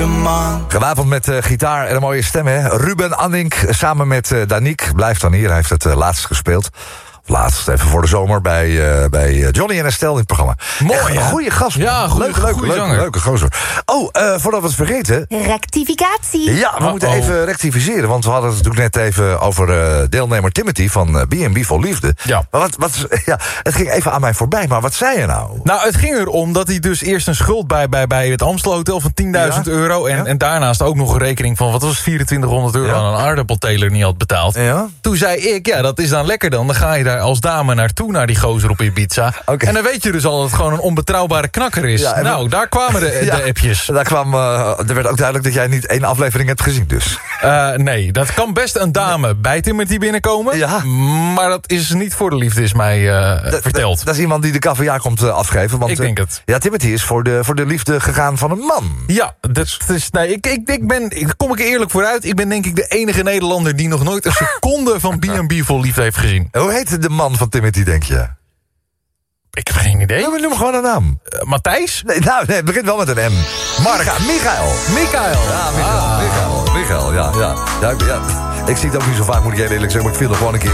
Gewapend met gitaar en een mooie stem, hè? Ruben Anink samen met Danique blijft dan hier. Hij heeft het laatst gespeeld. Laatst, even voor de zomer, bij Johnny en Estelle in het programma. Mooi, een goede gast. Man. Ja, leuke gozer. Oh, voordat we het vergeten... Rectificatie. Ja, we moeten even rectificeren. Want we hadden het natuurlijk net even over deelnemer Timothy van B&B Vol Liefde. Ja. Maar het ging even aan mij voorbij. Maar wat zei je nou? Nou, het ging erom dat hij dus eerst een schuld bij het Amstel Hotel van €10.000... En daarnaast ook nog een rekening van, wat was het, €2400 aan een aardappelteler niet had betaald. Ja? Toen zei ik, ja, dat is dan lekker dan ga je daar als dame naartoe, naar die gozer op Ibiza. Okay. En dan weet je dus al dat het gewoon een onbetrouwbare knakker is. Ja, nou, daar kwamen de appjes. Er werd ook duidelijk dat jij niet 1 aflevering hebt gezien dus. Nee, dat kan best een dame bij Timothy binnenkomen. Ja. Maar dat is niet voor de liefde, is mij verteld. Dat is iemand die de caviar komt afgeven. Want, ik denk het. Ja, Timothy is voor de liefde gegaan van een man. Ja, dat is, nee, ik kom ik er eerlijk vooruit. Ik ben denk ik de enige Nederlander die nog nooit een seconde van B&B Vol Liefde heeft gezien. Hoe heet de man van Timothy, denk je? Ik heb geen idee. Ja, maar noem gewoon een naam. Matthijs? Nee, het begint wel met een M. Michael. Ja, Michael, ja. Ik zie het ook niet zo vaak, moet ik heel eerlijk zeggen. Maar ik viel er gewoon een keer